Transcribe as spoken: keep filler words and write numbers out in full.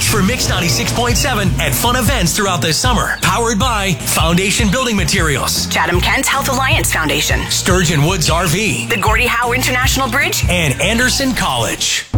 Watch for Mix ninety-six point seven at fun events throughout the summer. Powered by Foundation Building Materials, Chatham-Kent Health Alliance Foundation, Sturgeon Woods R V, the Gordie Howe International Bridge, and Anderson College.